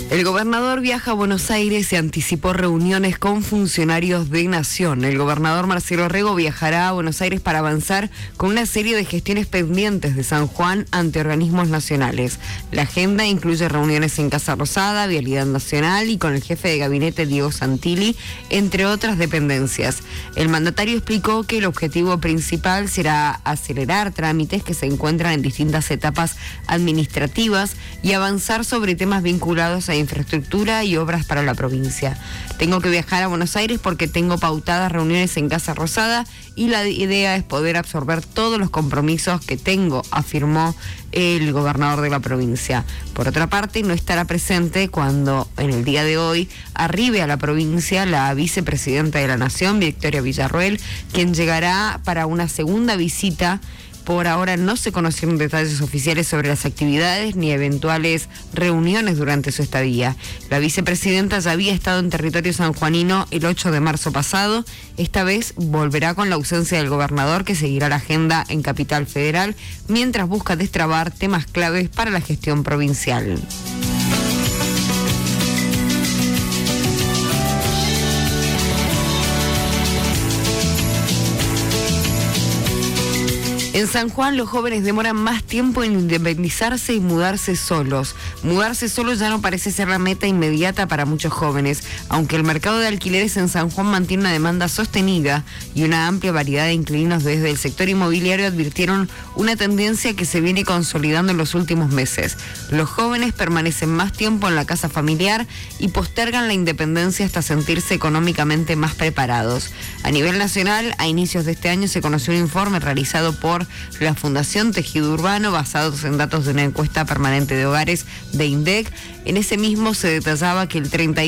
El gobernador viaja a Buenos Aires y anticipó reuniones con funcionarios de Nación. El gobernador Marcelo Rego viajará a Buenos Aires para avanzar con una serie de gestiones pendientes de San Juan ante organismos nacionales. La agenda incluye reuniones en Casa Rosada, Vialidad Nacional y con el jefe de gabinete Diego Santilli, entre otras dependencias. El mandatario explicó que el objetivo principal será acelerar trámites que se encuentran en distintas etapas administrativas y avanzar sobre temas vinculados a infraestructura y obras para la provincia. Tengo que viajar a Buenos Aires porque tengo pautadas reuniones en Casa Rosada y la idea es poder absorber todos los compromisos que tengo, afirmó el gobernador de la provincia. Por otra parte, no estará presente cuando en el día de hoy arribe a la provincia la vicepresidenta de la Nación, Victoria Villarroel, quien llegará para una segunda visita. Por ahora no se conocieron detalles oficiales sobre las actividades ni eventuales reuniones durante su estadía. La vicepresidenta ya había estado en territorio sanjuanino el 8 de marzo pasado. Esta vez volverá con la ausencia del gobernador, que seguirá la agenda en Capital Federal, mientras busca destrabar temas claves para la gestión provincial. En San Juan, los jóvenes demoran más tiempo en independizarse y mudarse solos. Mudarse solos ya no parece ser la meta inmediata para muchos jóvenes, aunque el mercado de alquileres en San Juan mantiene una demanda sostenida y una amplia variedad de inquilinos desde el sector inmobiliario advirtieron una tendencia que se viene consolidando en los últimos meses. Los jóvenes permanecen más tiempo en la casa familiar y postergan la independencia hasta sentirse económicamente más preparados. A nivel nacional, a inicios de este año se conoció un informe realizado por la Fundación Tejido Urbano, basados en datos de una encuesta permanente de hogares de INDEC. En ese mismo se detallaba que el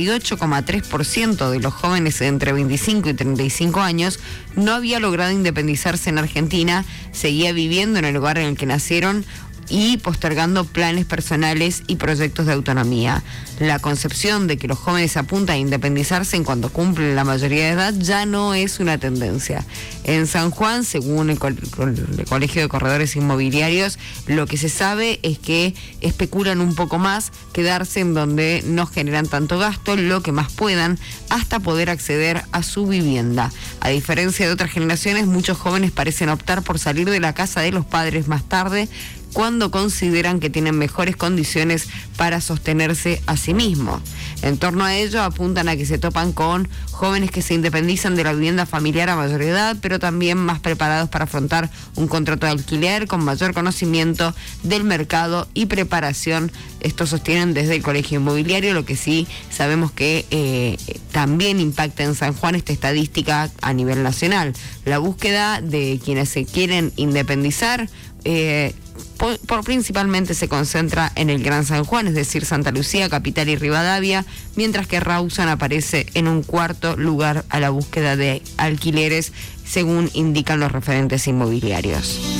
38,3% de los jóvenes entre 25 y 35 años no había logrado independizarse en Argentina, seguía viviendo en el lugar en el que nacieron y postergando planes personales y proyectos de autonomía. La concepción de que los jóvenes apuntan a independizarse en cuanto cumplen la mayoría de edad ya no es una tendencia. En San Juan, según el Colegio de Corredores Inmobiliarios, lo que se sabe es que especulan un poco más, quedarse en donde no generan tanto gasto, lo que más puedan, hasta poder acceder a su vivienda. A diferencia de otras generaciones, muchos jóvenes parecen optar por salir de la casa de los padres más tarde, cuando consideran que tienen mejores condiciones para sostenerse a sí mismos. En torno a ello, apuntan a que se topan con jóvenes que se independizan de la vivienda familiar a mayor edad, pero también más preparados para afrontar un contrato de alquiler con mayor conocimiento del mercado y preparación. Esto sostienen desde el Colegio Inmobiliario. Lo que sí sabemos que también impacta en San Juan esta estadística a nivel nacional. La búsqueda de quienes se quieren independizar principalmente se concentra en el Gran San Juan, es decir, Santa Lucía, Capital y Rivadavia, mientras que Rawson aparece en un cuarto lugar a la búsqueda de alquileres, según indican los referentes inmobiliarios.